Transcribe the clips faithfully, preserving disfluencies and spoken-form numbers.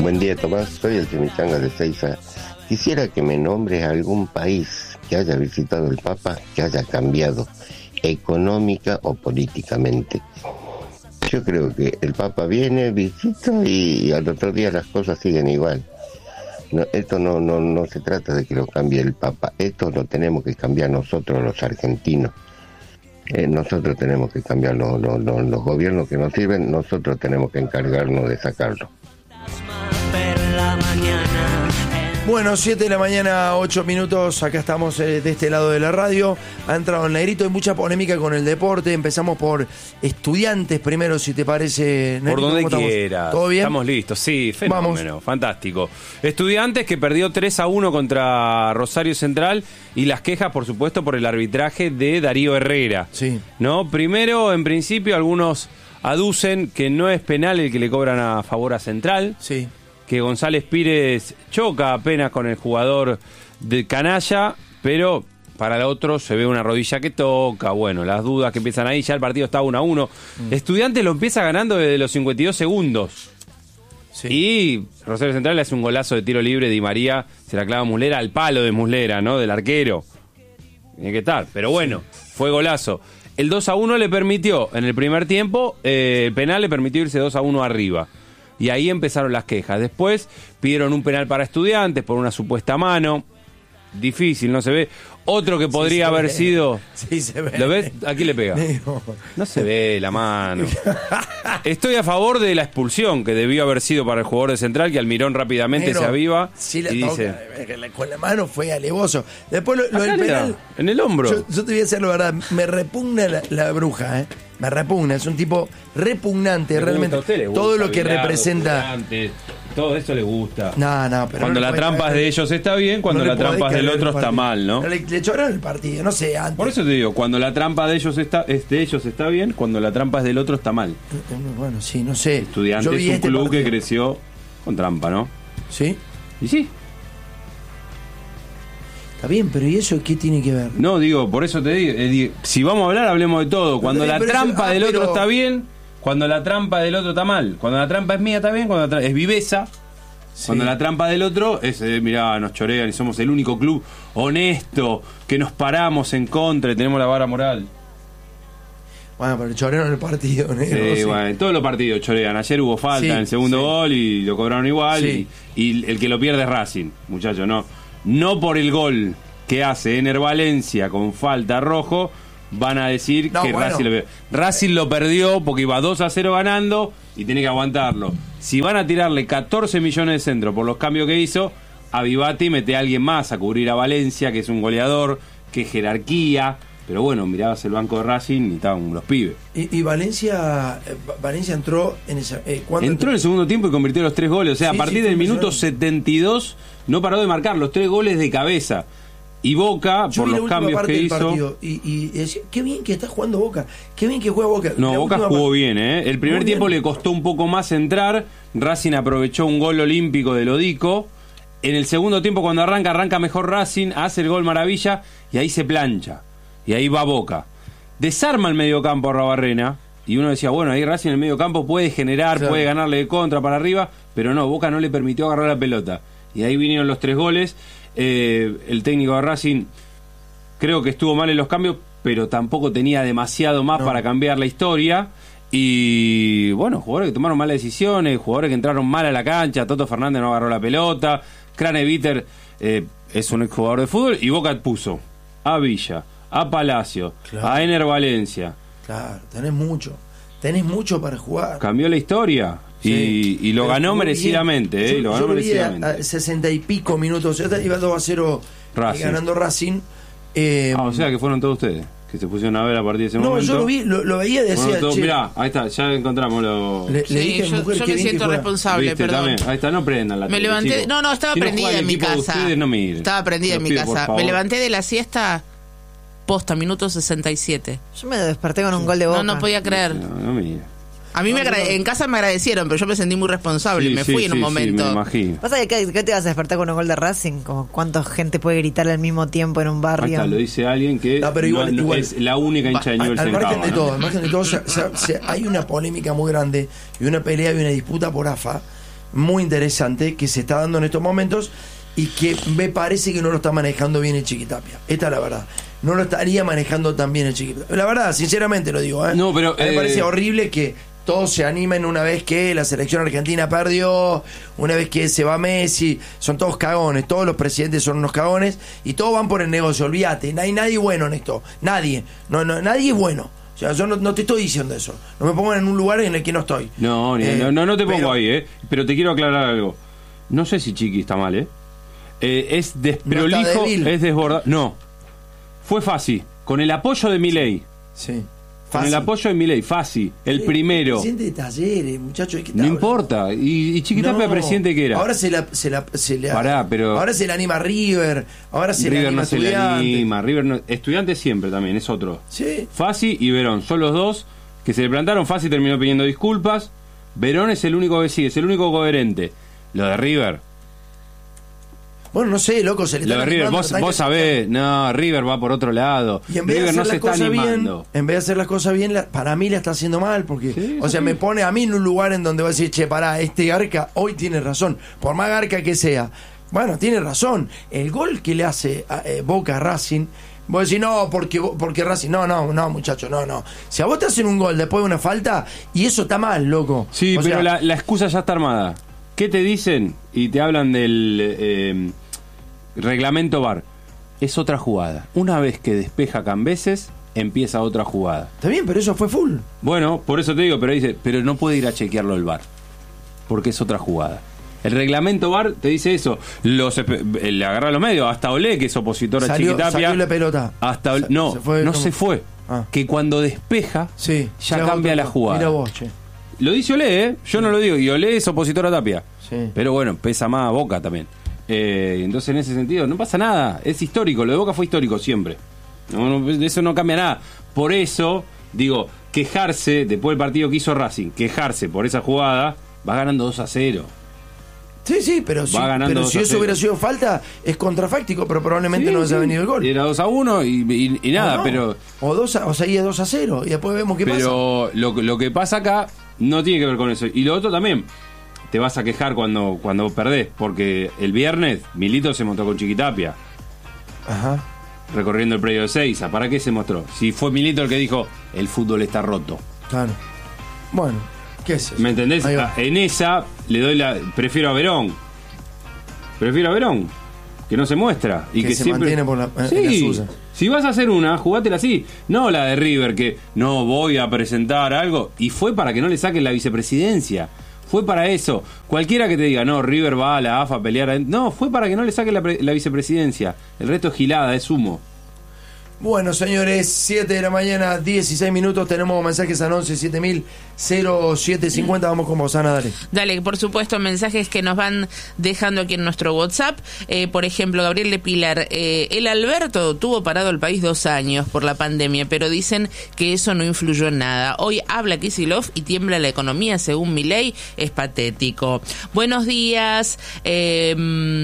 Buen día, Tomás. Soy el Chimichanga de Seiza. Quisiera que me nombres algún país que haya visitado el Papa que haya cambiado económica o políticamente. Yo creo que el Papa viene, visita y, y al otro día las cosas siguen igual. No, esto no, no, no se trata de que lo cambie el Papa, esto lo tenemos que cambiar nosotros los argentinos. Eh, nosotros tenemos que cambiar los, los, los, los gobiernos que nos sirven, nosotros tenemos que encargarnos de sacarlo. Bueno, siete de la mañana, ocho minutos, acá estamos eh, de este lado de la radio. Ha entrado el Negrito, hay mucha polémica con el deporte. Empezamos por Estudiantes primero, si te parece. Negrito, por donde quieras. Estamos? ¿Todo bien? Estamos listos, sí, fenómeno, Vamos. Fantástico. Estudiantes que perdió tres a uno contra Rosario Central y las quejas, por supuesto, por el arbitraje de Darío Herrera. Sí. ¿No? Primero, en principio, algunos aducen que no es penal el que le cobran a favor a Central. Sí. Que González Pires choca apenas con el jugador de Canalla, pero para el otro se ve una rodilla que toca. Bueno, las dudas que empiezan ahí, ya el partido está uno a uno. Mm. Estudiantes lo empieza ganando desde los cincuenta y dos segundos. Sí. Y Rosario Central le hace un golazo de tiro libre. Di María se la clava a Muslera al palo de Muslera, ¿no? Del arquero. Tiene que estar, pero bueno, sí. Fue golazo. El dos a uno le permitió, en el primer tiempo, eh, el penal le permitió irse dos a uno arriba. Y ahí empezaron las quejas. Después pidieron un penal para Estudiantes por una supuesta mano. Difícil, no se ve. Otro que podría sí haber ve. sido... Sí se ve. ¿Lo ves? Aquí le pega. No, no se ve la mano. Estoy a favor de la expulsión que debió haber sido para el jugador de Central, que Almirón rápidamente Pero, se aviva sí la y toca, dice... Con la mano fue alevoso. Después lo, lo del penal... En el hombro. Yo, yo te voy a decir la verdad, me repugna la, la bruja, ¿eh? Me repugna, es un tipo repugnante, me realmente. Gusta, gusta, todo lo que Bilardo, representa. Gigante, todo eso le gusta. No, no, pero. Cuando no la puede, trampa es de ellos está bien, cuando no la trampa es del otro está mal, ¿no? Le, le choraron el partido, no sé, antes. Por eso te digo, cuando la trampa de ellos está es de ellos está bien, cuando la trampa es del otro está mal. Bueno, sí, no sé. Estudiantes es un este club partido. que creció con trampa, ¿no? ¿Sí? Y sí. Está bien, pero ¿y eso qué tiene que ver? No, digo, por eso te digo, eh, si vamos a hablar, hablemos de todo. Cuando pero, la pero trampa eso, ah, del pero... otro está bien, cuando la trampa del otro está mal. Cuando la trampa es mía está bien, cuando la trampa es viveza. Sí. Cuando la trampa del otro es, eh, mirá, nos chorean y somos el único club honesto que nos paramos en contra y tenemos la vara moral. Bueno, pero chorearon el partido, negro. Sí, sí. Bueno, en todos los partidos chorean. Ayer hubo falta sí, en el segundo sí. gol y lo cobraron igual. Sí. Y, y el que lo pierde es Racing, muchachos, no. No por el gol que hace Ener Valencia con falta rojo, van a decir no, que bueno. Racing, lo, Racing lo perdió porque iba dos a cero ganando y tiene que aguantarlo. Si van a tirarle catorce millones de centro por los cambios que hizo, a Vivati mete a alguien más a cubrir a Valencia, que es un goleador, que es jerarquía. Pero bueno, mirabas el banco de Racing y estaban los pibes. Y, y Valencia eh, Valencia entró en esa... Eh, entró, entró en el segundo tiempo y convirtió los tres goles. O sea, sí, a partir sí, del minuto setenta y dos no paró de marcar los tres goles de cabeza. Y Boca, Yo por los cambios que hizo... Y, y decía, qué bien que está jugando Boca. Qué bien que juega Boca. No, la Boca jugó parte... bien, ¿eh? El primer Muy tiempo bien. Le costó un poco más entrar. Racing aprovechó un gol olímpico de Lodico. En el segundo tiempo, cuando arranca, arranca mejor Racing, hace el gol maravilla y ahí se plancha. Y ahí va Boca. Desarma el mediocampo a Rabarrena. Y uno decía, bueno, ahí Racing en el mediocampo puede generar, claro. puede ganarle de contra para arriba. Pero no, Boca no le permitió agarrar la pelota. Y ahí vinieron los tres goles. Eh, el técnico de Racing creo que estuvo mal en los cambios, pero tampoco tenía demasiado más no. para cambiar la historia. Y bueno, jugadores que tomaron malas decisiones, jugadores que entraron mal a la cancha. Toto Fernández no agarró la pelota. Craneviter eh, es un exjugador de fútbol. Y Boca puso a Villa, a Palacio, claro. a Ener Valencia. Claro, tenés mucho. Tenés mucho para jugar. Cambió la historia. Sí, y, y lo ganó merecidamente, eh, yo, lo ganó yo lo merecidamente. Vi a, a sesenta y pico minutos, ya iba dos a cero eh, ganando Racing. Eh, ah, o sea que fueron todos ustedes que se pusieron a ver a partir de ese no, momento. No, yo lo vi, lo, lo veía y decía, bueno, che, mirá, ahí está, ya encontramos lo... Le, le dije sí, a mujer, yo, yo me siento responsable, ¿Viste? perdón. También, ahí está, no prendan la Me tele, levanté, chicos. no, no, estaba si prendida no en mi casa. Ustedes, no miren. Estaba prendida en mi pido, casa. Me levanté de la siesta, posta, minuto sesenta y siete. Yo me desperté con un sí. gol de Boca. No, no podía creer. No, no miren. A mí me agrade- en casa me agradecieron, pero yo me sentí muy responsable. Sí, me fui sí, en un sí, momento. Sí, me imagino. ¿Pasa que qué, qué te vas a despertar con un gol de Racing? Como cuánta gente puede gritar al mismo tiempo en un barrio. Ahí está, lo dice alguien que no, pero igual, no, igual, es la única hincha de Newell's al, al en margen Cava, de ¿no? todo, al margen de todo, o sea, o sea, hay una polémica muy grande y una pelea y una disputa por A F A muy interesante que se está dando en estos momentos y que me parece que no lo está manejando bien el Chiquitapia. Esta es la verdad. No lo estaría manejando tan bien el Chiquitapia. La verdad, sinceramente lo digo, ¿eh? No, pero, a mí me eh... parece horrible que todos se animen una vez que la selección argentina perdió, una vez que se va Messi. Son todos cagones, todos los presidentes son unos cagones y todos van por el negocio. Olvídate, no hay nadie bueno en esto. Nadie. No, no, nadie es bueno. O sea, yo no, no te estoy diciendo eso. No me pongan en un lugar en el que no estoy. No, ni, eh, no, no, no te pongo pero, ahí, ¿eh? Pero te quiero aclarar algo. No sé si Chiqui está mal, ¿eh? eh es desprolijo, no es desbordado. No. Fue fácil. Con el apoyo de Milei. Sí. Con el apoyo de Milei, fácil, el eh, primero. Presidente de Talleres, muchacho. No importa. ¿Y, y Chiquitapia no, presidente qué era? Ahora se la, se la, se la Pará, pero ahora se le anima River, ahora se River le anima no se le Estudiantes. anima, River no, Estudiantes siempre también, es otro. Sí. Fassi y Verón, son los dos que se le plantaron. Fassi terminó pidiendo disculpas. Verón es el único que sigue, es el único coherente. Lo de River. Bueno, no sé, loco, se le Lo está de River, animando, vos, vos sabés, no, River va por otro lado. Y en vez River de no hacer se las está cosas bien, animando. en vez de hacer las cosas bien, la, para mí la está haciendo mal, porque, Sí, o sea, sí. me pone a mí en un lugar en donde va a decir, che, pará, este Garca hoy tiene razón, por más Garca que sea. Bueno, tiene razón. El gol que le hace a, eh, Boca a Racing, vos decís, no, porque, porque Racing, no, no, no, muchacho, no, no. Si a vos te hacen un gol después de una falta, y eso está mal, loco. Sí, O pero sea, la, la excusa ya está armada. ¿Qué te dicen? Y te hablan del eh, reglamento V A R. Es otra jugada. Una vez que despeja Cambeses, empieza otra jugada. Está bien, pero eso fue full. Bueno, por eso te digo, pero dice, pero no puede ir a chequearlo el V A R. Porque es otra jugada. El reglamento V A R te dice eso. Los, le agarra a los medios. Hasta Olé, que es opositor a Salió, Chiquitapia. salió la pelota. Hasta Olé- Sa- no, se fue no como- se fue. Ah. Que cuando despeja, Sí, ya ya cambia otro- la jugada. Mira vos, che. Lo dice Olé, ¿eh? Yo no lo digo. Y Olé es opositor a Tapia. Sí. Pero bueno, pesa más a Boca también. Eh, entonces, en ese sentido, no pasa nada. Es histórico. Lo de Boca fue histórico siempre. No, no, de eso no cambia nada. Por eso, digo, quejarse después del partido que hizo Racing, quejarse por esa jugada, va ganando dos a cero. Sí, sí, pero, si, ganando pero dos si a eso cero. hubiera sido falta, es contrafáctico, pero probablemente Sí, no haya sí. venido el gol. Era dos a uno y, y- y nada, O no, pero O, dos a, o seguía dos a cero, y después vemos qué pasa. pero lo, lo que pasa acá no tiene que ver con eso. Y lo otro también, te vas a quejar cuando, cuando perdés, porque el viernes Milito se mostró con Chiquitapia, Ajá. recorriendo el predio de Seiza. ¿Para qué se mostró? Si fue Milito el que dijo, el fútbol está roto. Claro. Bueno, ¿qué es eso? ¿Me entendés? Ahí va. Ah, En esa le doy la... Prefiero a Verón. Prefiero a Verón. Que no se muestra. Y Que que, se siempre... mantiene por la- en Sí. la suya. Si vas a hacer una, jugátela así. No la de River, que no voy a presentar algo. Y fue para que no le saquen la vicepresidencia. Fue para eso. Cualquiera que te diga, no, River va a la A F A a pelear. No, fue para que no le saquen la, pre- la vicepresidencia. El resto es gilada, es humo. Bueno, señores, siete de la mañana, dieciséis minutos. Tenemos mensajes al once siete mil cero siete cincuenta. Vamos con vos, Ana, dale. Dale, por supuesto, mensajes que nos van dejando aquí en nuestro WhatsApp. Eh, por ejemplo, Gabriel de Pilar, eh, el Alberto tuvo parado el país dos años por la pandemia, pero dicen que eso no influyó en nada. Hoy habla Kicillof y tiembla la economía, según Milei, es patético. Buenos días, eh,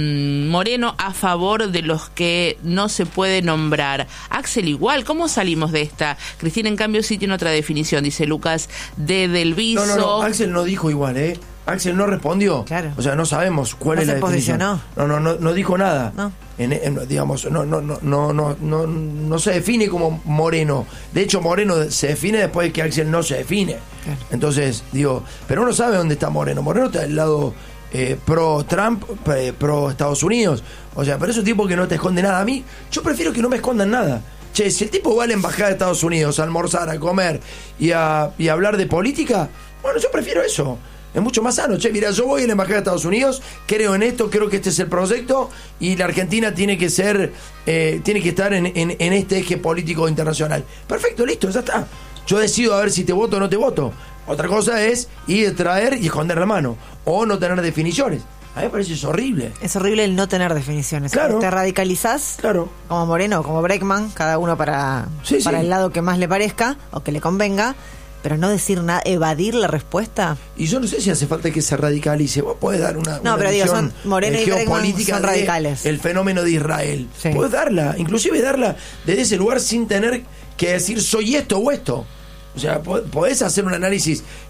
Moreno a favor de los que no se puede nombrar. Axel igual, ¿cómo salimos de esta? Cristina, en cambio, sí tiene otra definición, dice Lucas de Del Viso. No, no, no, Axel no dijo igual, ¿eh? Axel no respondió. Claro. O sea, no sabemos cuál No es la se definición. posicionó. No, no, no, no dijo nada. No. En, en- digamos, no, no, no, no, no, no, no se define como Moreno. De hecho, Moreno se define después de que Axel no se define. Claro. Entonces, digo, pero uno sabe dónde está Moreno. Moreno está del lado eh, pro Trump, eh, pro Estados Unidos. O sea, pero es un tipo que no te esconde nada. A mí, yo prefiero que no me escondan nada. Che, si el tipo va a la embajada de Estados Unidos a almorzar, a comer y a, y a hablar de política, bueno, yo prefiero eso. Es mucho más sano. Che, mira, yo voy a la embajada de Estados Unidos, creo en esto, creo que este es el proyecto y la Argentina tiene que ser, eh, tiene que estar en, en, en este eje político internacional. Perfecto, listo, ya está. Yo decido a ver si te voto o no te voto. Otra cosa es ir, traer y esconder la mano. O no tener definiciones. A mí me parece eso horrible. Es horrible el no tener definiciones. Claro. Te radicalizás Claro. como Moreno, como Breckman, cada uno para, Sí, para sí. el lado que más le parezca o que le convenga, pero no decir nada, evadir la respuesta. Y yo no sé si hace falta que se radicalice. Vos podés dar una, No, una pero digo, visión, son- Moreno eh, y Bregman geopolítica son de radicales. el fenómeno de Israel. Sí. Podés darla, inclusive darla desde ese lugar sin tener que decir soy esto o esto. O sea, po- podés hacer un análisis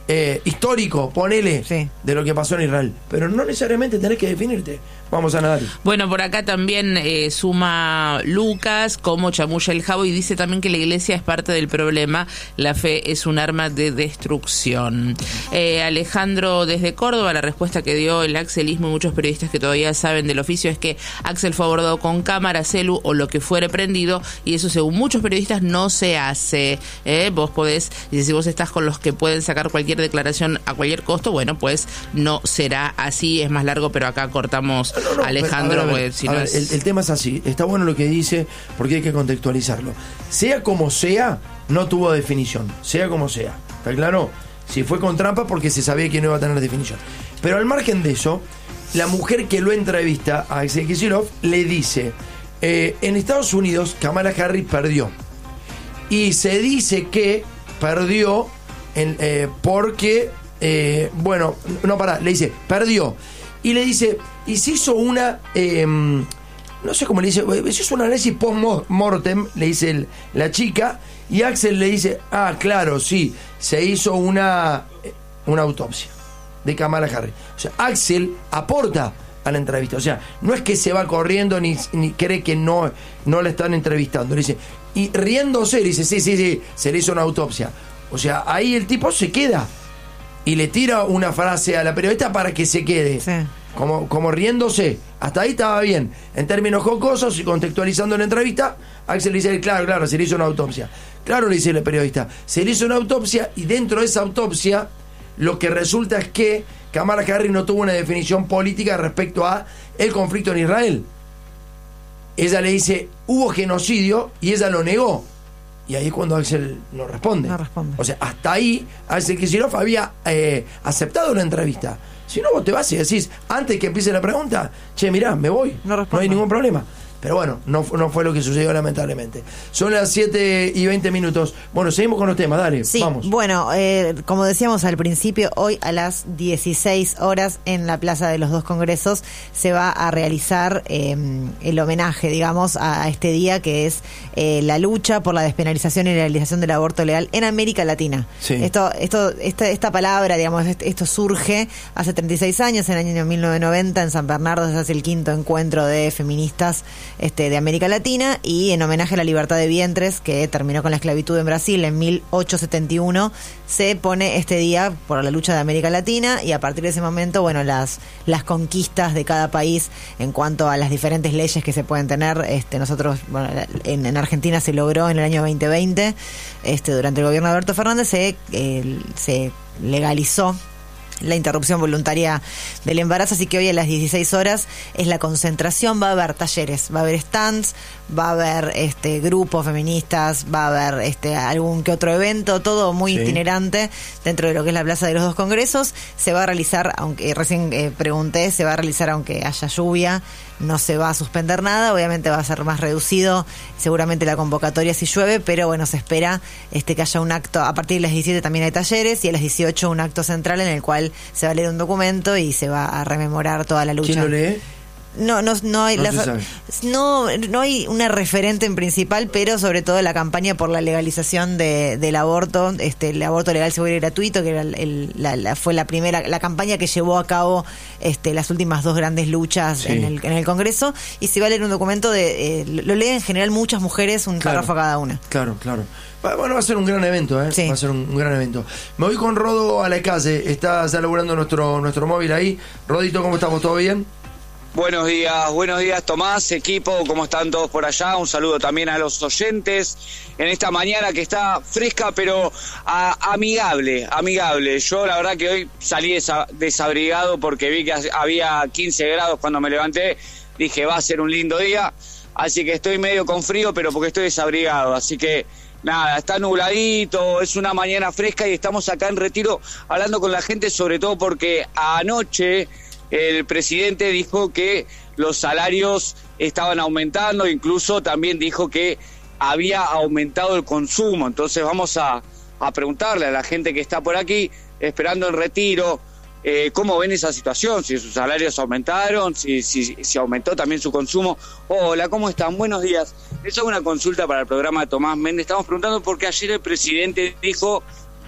eh, histórico, ponele, sí. de lo que pasó en Israel. Pero no necesariamente tenés que definirte. Vamos a nadar. Bueno, por acá también eh, suma Lucas como chamulla el jabo y dice también que la iglesia es parte del problema. La fe es un arma de destrucción. Eh, Alejandro desde Córdoba, la respuesta que dio el axelismo y muchos periodistas que todavía saben del oficio es que Axel fue abordado con cámara, celu o lo que fuere prendido, y eso según muchos periodistas no se hace. Eh, vos podés, y si vos estás con los que pueden sacar cualquier declaración a cualquier costo, bueno, pues no será así. Es más largo, pero acá cortamos. No, no, Alejandro, a ver, a ver, pues, si a no ver, es... el, el tema es así, está bueno lo que dice porque hay que contextualizarlo. Sea como sea, no tuvo definición, sea como sea, ¿está claro? Si fue con trampa porque se sabía que no iba a tener definición. Pero al margen de eso, la mujer que lo entrevista a Axel Kicillof le dice, eh, en Estados Unidos Kamala Harris perdió y se dice que perdió en, eh, porque eh, bueno, no pará, le dice, perdió. Y le dice, y se hizo una, eh, no sé cómo le dice, se hizo un análisis post-mortem, le dice el, la chica, y Axel le dice, ah, claro, sí, se hizo una, una autopsia de Kamala Harris. O sea, Axel aporta a la entrevista, o sea, no es que se va corriendo ni, ni cree que no, no le están entrevistando, le dice, y riéndose, le dice, sí, sí, sí, se le hizo una autopsia. O sea, ahí el tipo se queda y le tira una frase a la periodista para que se quede, sí. como, como riéndose. Hasta ahí estaba bien. En términos jocosos y contextualizando la entrevista, Axel le dice, claro, claro, se le hizo una autopsia. Claro, le dice el periodista, se le hizo una autopsia y dentro de esa autopsia lo que resulta es que Kamala Harris no tuvo una definición política respecto a el conflicto en Israel. Ella le dice, hubo genocidio y ella lo negó. Y ahí es cuando Axel no responde. No responde. O sea, hasta ahí Axel Kicillof había eh, aceptado la entrevista. Si no, vos te vas y decís, antes que empiece la pregunta, che, mirá, me voy. No, no hay ningún problema. Pero bueno, no, no fue lo que sucedió lamentablemente. Son las siete y veinte minutos. Bueno, seguimos con los temas, dale, sí, vamos. Bueno, eh, como decíamos al principio, hoy a las dieciséis horas en la Plaza de los Dos Congresos se va a realizar eh, el homenaje, digamos, a, a este día que es eh, la lucha por la despenalización y legalización del aborto legal en América Latina. Sí. Esto, esto, esta, esta palabra, digamos, esto surge hace treinta y seis años, en el año mil novecientos noventa, en San Bernardo, se hace el quinto encuentro de feministas Este, de América Latina, y en homenaje a la libertad de vientres que terminó con la esclavitud en Brasil en mil ochocientos setenta y uno, se pone este día por la lucha de América Latina, y a partir de ese momento, bueno, las las conquistas de cada país en cuanto a las diferentes leyes que se pueden tener. Este, nosotros, bueno, en, en Argentina se logró en el año veinte veinte, este, durante el gobierno de Alberto Fernández, se, eh, se legalizó la interrupción voluntaria del embarazo, así que hoy a las dieciséis horas es la concentración. Va a haber talleres, va a haber stands, va a haber este grupos feministas, va a haber este algún que otro evento, todo muy sí. itinerante dentro de lo que es la Plaza de los Dos Congresos. Se va a realizar, aunque recién eh, pregunté, se va a realizar aunque haya lluvia, no se va a suspender nada, obviamente va a ser más reducido seguramente la convocatoria si llueve, pero bueno, se espera este que haya un acto, a partir de las diecisiete también hay talleres, y a las dieciocho un acto central en el cual se va a leer un documento y se va a rememorar toda la lucha. ¿Quién lo lee? No, no, no hay, no, la, no, no hay una referente en principal, pero sobre todo la campaña por la legalización de, del aborto, este, el aborto legal, seguro y gratuito, que era el, el, la, la, fue la primera, la campaña que llevó a cabo este, las últimas dos grandes luchas sí. en, el, en el Congreso, y se va a leer un documento de, eh, lo leen en general muchas mujeres, un claro, párrafo cada una. Claro, claro. Bueno, va a ser un gran evento, ¿eh? Sí. Va a ser un, un gran evento. Me voy con Rodo a la calle, está ya laburando nuestro, nuestro móvil ahí. Rodito, ¿cómo estamos? ¿Todo bien? Buenos días, buenos días Tomás, equipo, ¿cómo están todos por allá? Un saludo también a los oyentes en esta mañana que está fresca pero a, amigable, amigable. Yo la verdad que hoy salí desa, desabrigado porque vi que había quince grados cuando me levanté, dije va a ser un lindo día, así que estoy medio con frío pero porque estoy desabrigado, así que nada, está nubladito, es una mañana fresca y estamos acá en Retiro hablando con la gente, sobre todo porque anoche el presidente dijo que los salarios estaban aumentando, incluso también dijo que había aumentado el consumo. Entonces vamos a, a preguntarle a la gente que está por aquí, esperando el Retiro, eh, cómo ven esa situación, si sus salarios aumentaron, si, si, si aumentó también su consumo. Hola, ¿cómo están? Buenos días. Eso es una consulta para el programa de Tomás Méndez. Estamos preguntando porque ayer el presidente dijo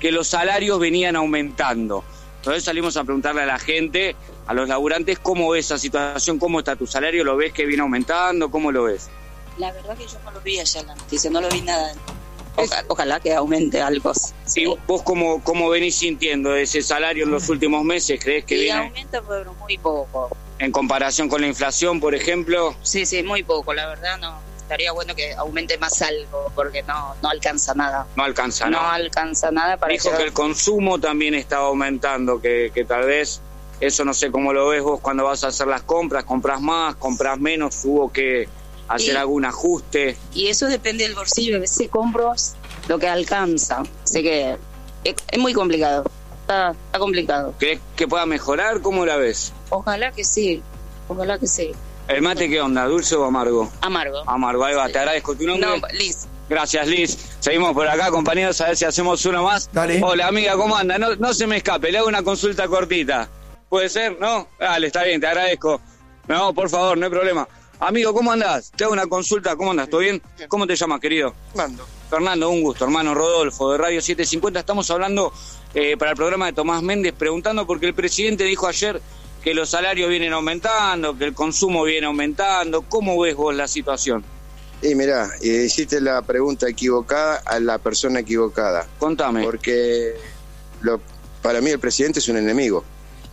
que los salarios venían aumentando. Entonces salimos a preguntarle a la gente, a los laburantes, ¿cómo ves esa situación? ¿Cómo está tu salario? ¿Lo ves que viene aumentando? ¿Cómo lo ves? La verdad que yo no lo vi allá en la noticia, no lo vi nada. Ojalá, ojalá que aumente algo. Sí. ¿Y vos cómo, cómo venís sintiendo ese salario en los últimos meses? ¿Crees que sí, viene? aumenta, pero muy poco. ¿En comparación con la inflación, por ejemplo? Sí, sí, muy poco, la verdad no. Estaría bueno que aumente más algo, porque no, no alcanza nada. No alcanza nada. No alcanza nada para Dijo que... que el consumo también estaba aumentando, que, que tal vez, eso no sé cómo lo ves vos cuando vas a hacer las compras, compras más, compras menos, hubo que hacer y, algún ajuste. Y eso depende del bolsillo, a veces compro lo que alcanza. Sé que es, es muy complicado, está, está complicado. ¿Crees que pueda mejorar? ¿Cómo la ves? Ojalá que sí, ojalá que sí. ¿El mate qué onda? ¿Dulce o amargo? Amargo. Amargo, ahí va, te agradezco. ¿Tu nombre? No, Liz. Gracias, Liz. Seguimos por acá, compañeros, a ver si hacemos uno más. Dale. Hola, amiga, ¿cómo anda? No, no se me escape, le hago una consulta cortita. ¿Puede ser? ¿No? Dale, está bien, te agradezco. No, por favor, no hay problema. Amigo, ¿cómo andás? Te hago una consulta, ¿cómo andás? ¿Todo bien? ¿Cómo te llamas, querido? Fernando. Fernando, un gusto, hermano Rodolfo, de Radio setecientos cincuenta. Estamos hablando eh, para el programa de Tomás Méndez, preguntando porque el presidente dijo ayer que los salarios vienen aumentando, que el consumo viene aumentando. ¿Cómo ves vos la situación? Y mirá, hiciste la pregunta equivocada a la persona equivocada. Contame. Porque lo, para mí el presidente es un enemigo.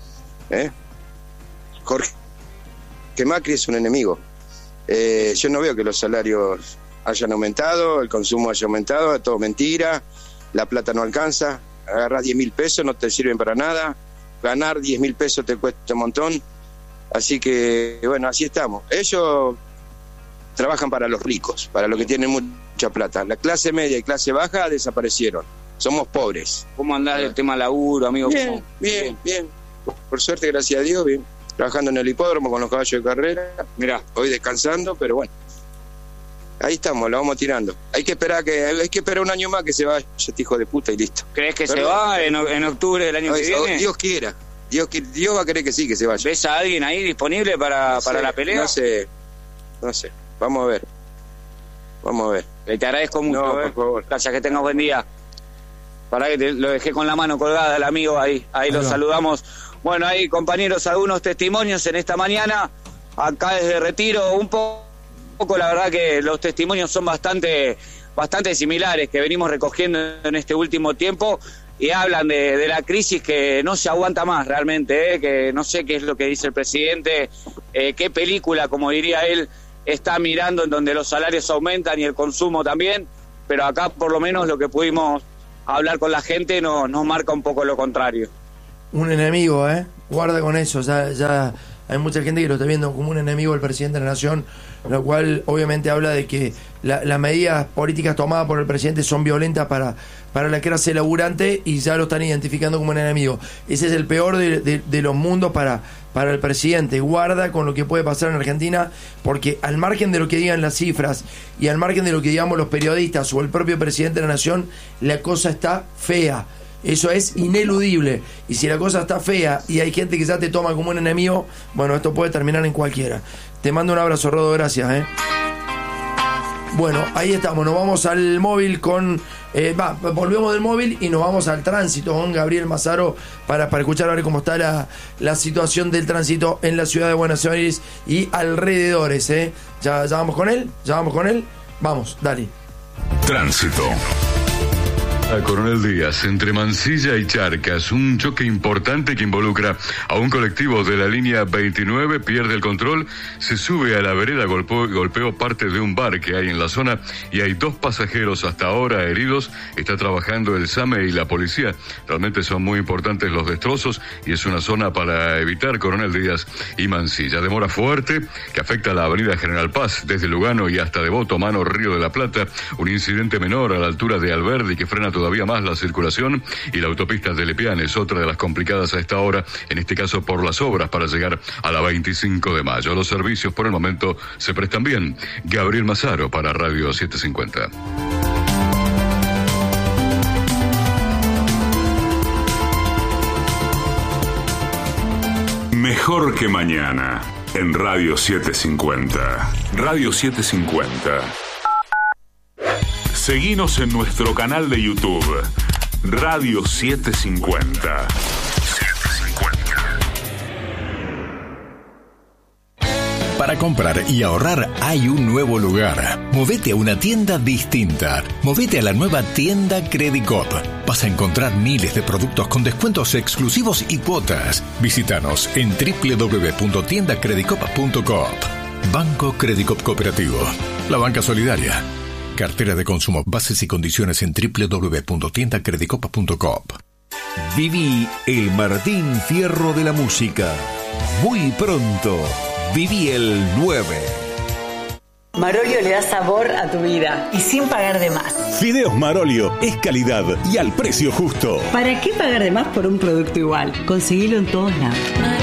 ¿Eh? Jorge que Macri es un enemigo. Eh, yo no veo que los salarios hayan aumentado, el consumo haya aumentado, es todo mentira, la plata no alcanza, agarrás diez mil pesos, no te sirven para nada. Ganar diez mil pesos te cuesta un montón. Así que, bueno, así estamos. Ellos trabajan para los ricos, para los que tienen mucha plata. La clase media y clase baja desaparecieron. Somos pobres. ¿Cómo andás el tema laburo, amigo? Bien, bien, bien. Por suerte, gracias a Dios, bien. Trabajando en el hipódromo con los caballos de carrera. Mirá, hoy descansando, pero bueno. Ahí estamos, la vamos tirando. Hay que esperar que hay que esperar un año más que se vaya este hijo de puta y listo. ¿Crees que Perdón. se va en, en octubre del año no, que viene? Dios quiera. Dios, Dios va a querer que sí, que se vaya. ¿Ves a alguien ahí disponible para, no para sé, la pelea? No sé, no sé. Vamos a ver. Vamos a ver. Te agradezco mucho. No, eh. por favor. Gracias, que tengas buen día. Para que te, lo dejé con la mano colgada el amigo ahí. Ahí lo saludamos. Bueno, ahí, compañeros, algunos testimonios en esta mañana. Acá desde Retiro, un poco. poco la verdad que los testimonios son bastante bastante similares que venimos recogiendo en este último tiempo y hablan de, de la crisis que no se aguanta más realmente, ¿eh? Que no sé qué es lo que dice el presidente, eh, qué película, como diría él, está mirando en donde los salarios aumentan y el consumo también, pero acá por lo menos lo que pudimos hablar con la gente no, nos marca un poco lo contrario. Un enemigo, ¿eh? Guarda con eso, ya... ya... Hay mucha gente que lo está viendo como un enemigo del presidente de la nación, lo cual obviamente habla de que la, las medidas políticas tomadas por el presidente son violentas para, para la clase laburante y ya lo están identificando como un enemigo. Ese es el peor de, de, de los mundos para, para el presidente. Guarda con lo que puede pasar en Argentina, porque al margen de lo que digan las cifras y al margen de lo que digamos los periodistas o el propio presidente de la nación, la cosa está fea. Eso es ineludible. Y si la cosa está fea y hay gente que ya te toma como un enemigo, bueno, esto puede terminar en cualquiera. Te mando un abrazo, Rodo, gracias, ¿eh? Bueno, ahí estamos, nos vamos al móvil con... Eh, va, volvemos del móvil y nos vamos al tránsito con Gabriel Mazaro para, para escuchar a ver cómo está la, la situación del tránsito en la ciudad de Buenos Aires y alrededores, ¿eh? ¿Ya, ya vamos con él? ¿Ya vamos con él? Vamos, dale. Tránsito. A Coronel Díaz, entre Mansilla y Charcas, un choque importante que involucra a un colectivo de la línea veintinueve, pierde el control, se sube a la vereda, golpeó, golpeó parte de un bar que hay en la zona y hay dos pasajeros hasta ahora heridos. Está trabajando el SAME y la policía. Realmente son muy importantes los destrozos y es una zona para evitar Coronel Díaz y Mansilla. Demora fuerte que afecta a la avenida General Paz, desde Lugano y hasta Devoto, Mano, Río de la Plata. Un incidente menor a la altura de Alberdi que frena todavía más la circulación, y la autopista de Lepiane es otra de las complicadas a esta hora, en este caso por las obras para llegar a la veinticinco de mayo. Los servicios por el momento se prestan bien. Gabriel Mazaro para Radio setecientos cincuenta. Mejor que mañana en Radio setecientos cincuenta. Radio setecientos cincuenta. Seguinos en nuestro canal de YouTube. Radio setecientos cincuenta. Para comprar y ahorrar hay un nuevo lugar. Movete a una tienda distinta. Movete a la nueva tienda Credicop. Vas a encontrar miles de productos con descuentos exclusivos y cuotas. Visítanos en doble u doble u doble u punto tienda credicop punto coop. Banco Credicop Cooperativo. La banca solidaria. Cartera de consumo. Bases y condiciones en doble u doble u doble u punto tienda credicop punto coop. Viví el Martín Fierro de la música. Muy pronto. Viví el nueve. Marolio le da sabor a tu vida y sin pagar de más. Fideos Marolio es calidad y al precio justo. ¿Para qué pagar de más por un producto igual? Conseguilo en todos lados.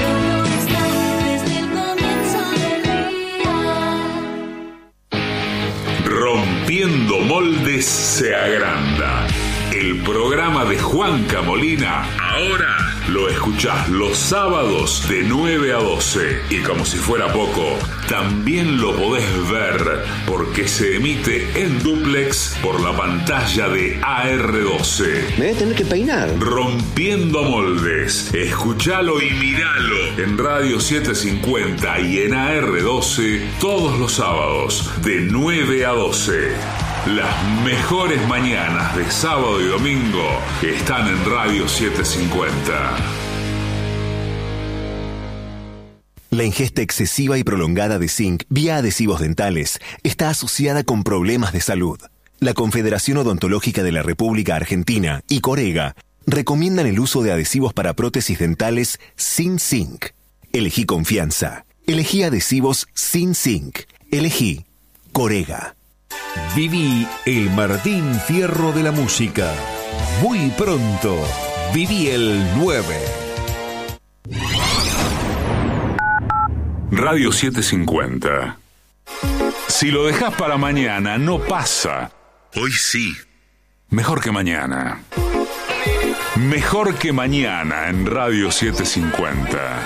Rompiendo Moldes se agranda. El programa de Juanca Molina ahora lo escuchás los sábados de nueve a doce. Y como si fuera poco, también lo podés ver porque se emite en dúplex por la pantalla de A R doce. Me voy a tener que peinar. Rompiendo Moldes. Escuchalo y miralo en Radio setecientos cincuenta y en A R doce todos los sábados de nueve a doce. Las mejores mañanas de sábado y domingo están en Radio setecientos cincuenta. La ingesta excesiva y prolongada de zinc vía adhesivos dentales está asociada con problemas de salud. La Confederación Odontológica de la República Argentina y Corega recomiendan el uso de adhesivos para prótesis dentales sin zinc. Elegí confianza. Elegí adhesivos sin zinc. Elegí Corega. Viví el Martín Fierro de la música. Muy pronto. Viví el nueve. Radio setecientos cincuenta. Si lo dejas para mañana, no pasa. Hoy sí. Mejor que mañana. Mejor que mañana en Radio setecientos cincuenta.